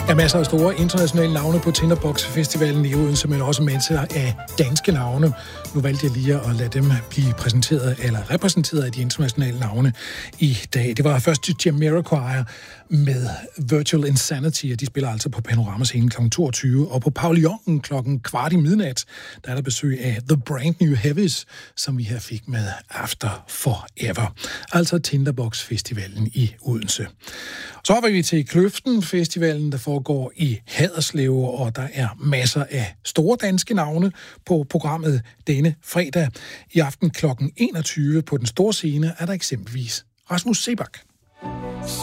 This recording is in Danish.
er masser af store internationale navne på Tinderbox-festivalen i Odense, men også masser af danske navne. Nu valgte jeg lige at lade dem blive præsenteret eller repræsenteret af de internationale navne i dag. Det var først Jamiroquai med Virtual Insanity, og de spiller altså på Panoramascenen kl. 22. Og på Pavillonen kl. 23:15, der er der besøg af The Brand New Heavies, som vi her fik med After Forever. Altså Tinderbox-festivalen i Odense. Så hopper vi til Kløften-festivalen, der foregår i Haderslev, og der er masser af store danske navne på programmet denne fredag. I aften kl. 21 på den store scene er der eksempelvis Rasmus Seebach.